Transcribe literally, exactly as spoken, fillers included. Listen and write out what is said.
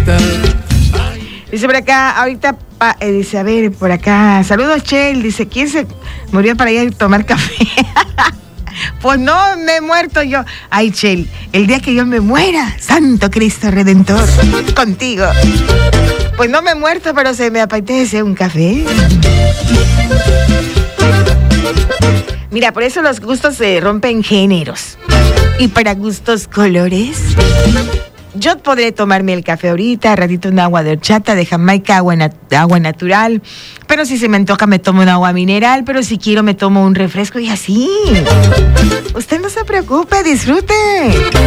Dice por acá, ahorita, pa, eh, dice, a ver, por acá, saludos, Chel, dice, ¿quién se murió para ir a tomar café? Pues no, me he muerto yo. Ay, Chel, el día que yo me muera, Santo Cristo Redentor, contigo. Pues no me he muerto, pero se me apetece un café. Mira, por eso los gustos se rompen géneros. Y para gustos colores, yo podré tomarme el café ahorita, ratito un agua de horchata, de Jamaica, agua, nat- agua natural. Pero si se me antoja me tomo un agua mineral, pero si quiero me tomo un refresco y así. Usted no se preocupe, disfrute.